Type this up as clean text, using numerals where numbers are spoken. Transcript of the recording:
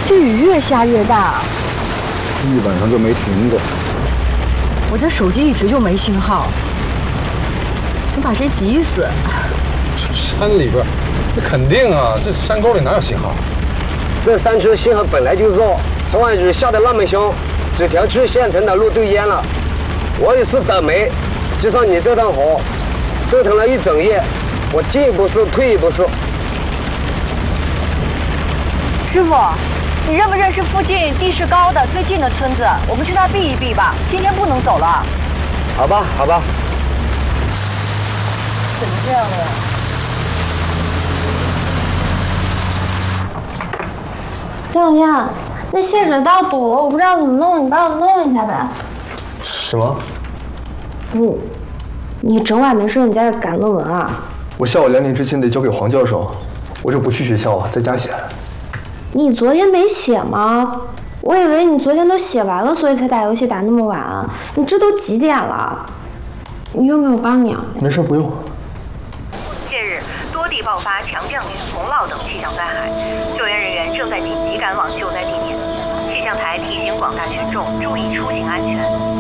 这雨越下越大， 一晚上就没停过。 我这手机一直就没信号，你把谁急死？ 这山里边，那肯定啊，这山沟里哪有信号？ 这山区信号本来就弱，昨晚雨下得那么凶，几条去县城的路都淹了。我也是倒霉，就像你这趟活，折腾了一整夜，我进一步是退一步是。 师傅，你认不认识附近地势高的最近的村子？我们去那避一避吧，今天不能走了。 好吧，好吧。 怎么这样的呀？ 亮亮，那下水道堵了，我不知道怎么弄，你帮我弄一下呗。 什么？ 你整晚没睡，你在这赶论文啊？ 我下午2点之前得交给黄教授，我就不去学校了，在家写。 你昨天没写吗？我以为你昨天都写完了，所以才打游戏打那么晚。你这都几点了？你用不用我帮你啊？ 没事，不用。 近日，多地爆发强降雨、洪涝等气象灾害，救援人员正在紧急赶往救灾地点。气象台提醒广大群众注意出行安全。